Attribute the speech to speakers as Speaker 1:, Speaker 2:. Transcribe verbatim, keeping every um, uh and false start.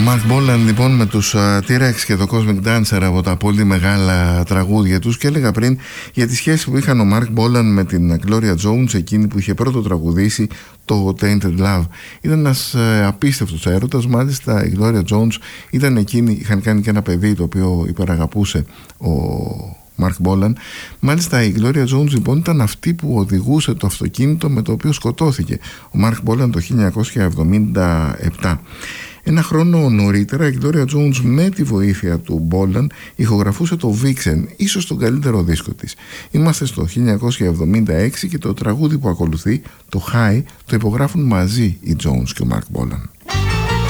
Speaker 1: Mark Bolan λοιπόν με τους uh, T-Rex και το Cosmic Dancer από τα πολύ μεγάλα τραγούδια τους, και έλεγα πριν για τη σχέση που είχαν ο Mark Bolan με την Gloria Jones, εκείνη που είχε πρώτο τραγουδήσει το Tainted Love. Ήταν ένας uh, απίστευτος έρωτας. Μάλιστα η Gloria Jones ήταν εκείνη, είχαν κάνει και ένα παιδί το οποίο υπεραγαπούσε ο Mark Bolan. Μάλιστα η Gloria Jones λοιπόν ήταν αυτή που οδηγούσε το αυτοκίνητο με το οποίο σκοτώθηκε ο Mark Bolan το χίλια εννιακόσια εβδομήντα επτά. Ένα χρόνο νωρίτερα η Gloria Jones με τη βοήθεια του Bolan ηχογραφούσε το Vixen, ίσως τον καλύτερο δίσκο της. Είμαστε στο χίλια εννιακόσια εβδομήντα έξι και το τραγούδι που ακολουθεί, το High, το υπογράφουν μαζί οι Jones και ο Mark Bolan.